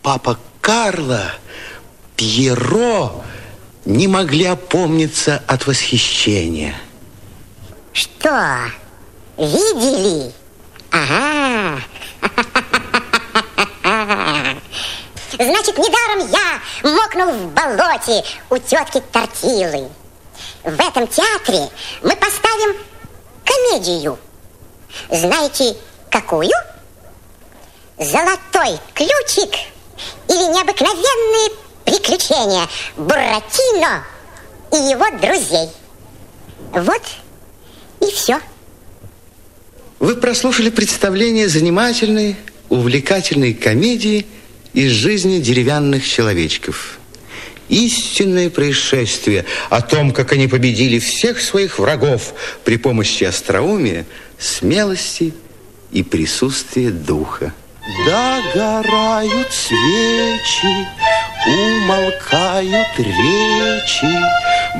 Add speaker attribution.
Speaker 1: папа Карло, Пьеро не могли опомниться от восхищения.
Speaker 2: Что? Видели? Ага. Значит, недаром я мокнул в болоте у тетки Тортилы. В этом театре мы поставим комедию. Знаете, какую? «Золотой ключик» или «Необыкновенные приключения Буратино и его друзей». Вот и все.
Speaker 1: Вы прослушали представление занимательной, увлекательной комедии из жизни деревянных человечков. Истинное происшествие о том, как они победили всех своих врагов при помощи остроумия, смелости и присутствия духа. Догорают свечи, умолкают речи,